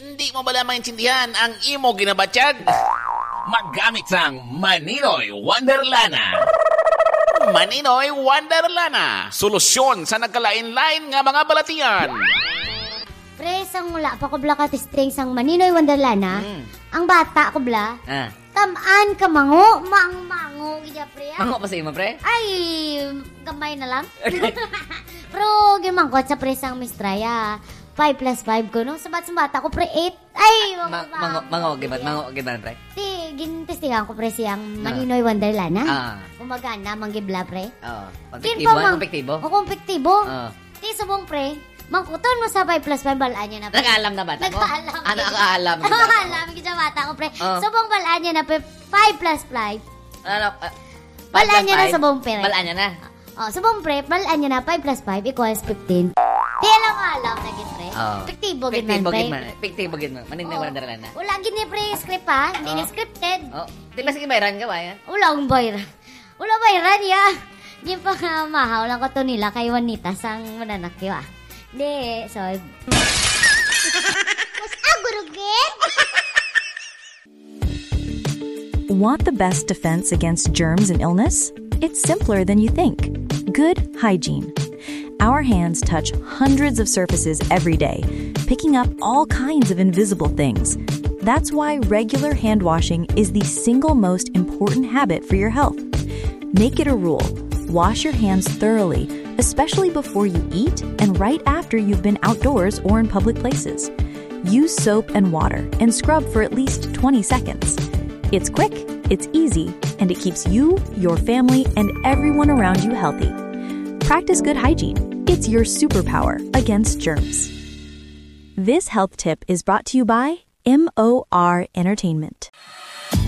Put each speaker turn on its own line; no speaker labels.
Hindi mo bala maintindihan ang imo ginabatsyag?
Maggamit sang Maninoy Wonderlana.
Maninoy Wonderlana. Solusyon sa nagkalain-lain nga mga balatian.
Pre, sang mula pa ko bla ka tistring sang Maninoy Wonderlana. Ang bata ko bla. Tamaan ka mango. Mango, gidya pre.
Mango pa sa imo, pre?
Ay, gamay na lang. Pero, gimangkot sa pre sang Mistraya. 5 plus 5 ko, no? Sabat sa bata ko, pre, 8. Ay,
mango, giban, pre.
Gintistingan ko, pre, siyang Maninoy Wonderlana. Umagana, manggibla, pre.
Kompektibo?
O, kompektibo. Di, subong, pre. Mangkuton mo sa 5 plus 5, balaan niya na, pre.
Nag-aalam na bata mo?
Nag-aalam.
Nag-aalam.
Nag-aalam, gidya bata ko, pre. Subong, balaan niya na, pre, 5 plus 5. Balaan niya na, subong, pre.
Balaan niya na.
Subong, pre, balaan niya na, 5 plus 5 equals 15. Di alam na gid pre. Fiktibo gid man pre.
Fiktibo gid man. Maninoy Wonderlana.
Wala gid ni pre script ha. Hindi ni scripted.
Di ba sige bayran ka ba yan?
Wala akong bayran. Wala bayran ya. Di pa nga mahaw lang ko to nila kay Juanita sang mananakyo ah. Di, so. Mas agurugit.
Want the best defense against germs and illness? It's simpler than you think. Good hygiene. Our hands touch hundreds of surfaces every day, picking up all kinds of invisible things. That's why regular hand washing is the single most important habit for your health. Make it a rule. Wash your hands thoroughly, especially before you eat and right after you've been outdoors or in public places. Use soap and water and scrub for at least 20 seconds. It's quick, it's easy, and it keeps you, your family, and everyone around you healthy. Practice good hygiene. It's your superpower against germs. This health tip is brought to you by MOR Entertainment.